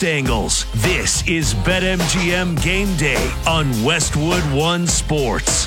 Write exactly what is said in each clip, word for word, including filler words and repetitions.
most angles. This is BetMGM Game Day on Westwood One Sports.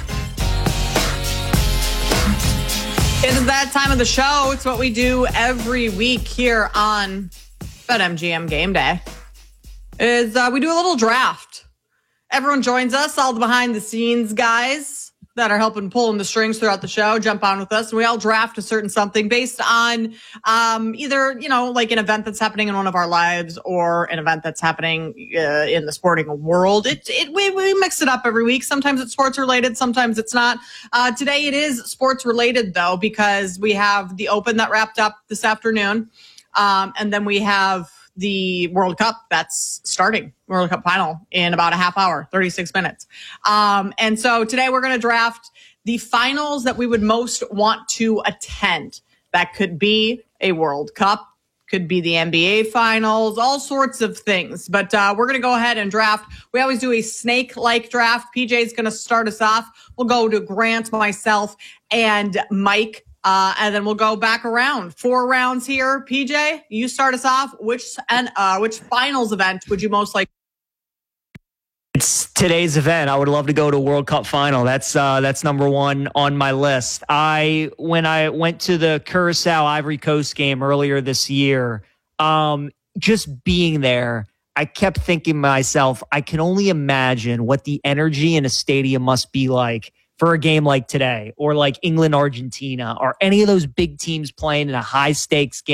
It's that time of the show. It's what we do every week here on BetMGM Game Day. Is uh, we do a little draft. Everyone joins us, all the behind-the-scenes guys that are helping pulling the strings throughout the show, jump on with us, and we all draft a certain something based on um, either, you know, like an event that's happening in one of our lives or an event that's happening uh, in the sporting world. It, it we, we mix it up every week. Sometimes it's sports related, sometimes it's not. Uh, today it is sports related, though, because we have the Open that wrapped up this afternoon, um, and then we have the World Cup that's starting, World Cup final in about a half hour, thirty-six minutes. Um, and so today we're going to draft the finals that we would most want to attend. That could be a World Cup, could be the N B A finals, all sorts of things. But uh, we're going to go ahead and draft. We always do a snake-like draft. P J's going to start us off. We'll go to Grant, myself, and Mike. Uh, and then we'll go back around. Four rounds here. P J, you start us off. Which and uh, which finals event would you most like? It's today's event. I would love to go to a World Cup final. That's uh, that's number one on my list. I when I went to the Curacao Ivory Coast game earlier this year, um, just being there, I kept thinking to myself, I can only imagine what the energy in a stadium must be like for a game like today, or like England, Argentina, or any of those big teams playing in a high stakes game.